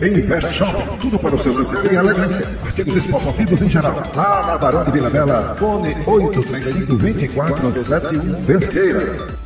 Invest Shop, tudo para o seu lazer e elegância. Artigos esportivos em geral. Lá na Barão de Vila Bela, fone 835-2471 Pesqueira.